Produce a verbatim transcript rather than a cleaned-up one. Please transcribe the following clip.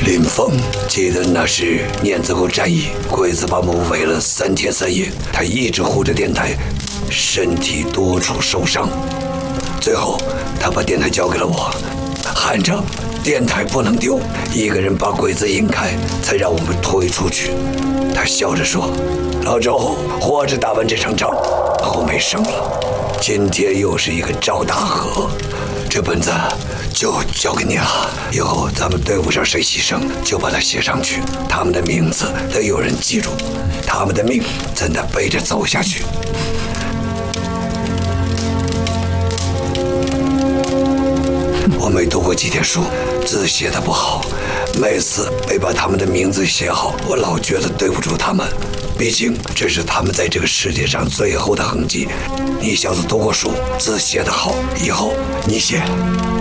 林峰记得那是年子沟战役，鬼子把我们围了三天三夜，他一直护着电台，身体多处受伤。最后，他把电台交给了我，喊着电台不能丢，一个人把鬼子引开，才让我们推出去。他笑着说：“老周，活着打完这场仗，后没声了。今天又是一个赵大河，这本子就交给你了。以后咱们队伍上谁牺牲，就把它写上去，他们的名字得有人记住，他们的命咱得背着走下去。”我没读过几天书，字写得不好，每次没把他们的名字写好，我老觉得对不住他们。毕竟这是他们在这个世界上最后的痕迹。你小子读过书，字写得好，以后你写。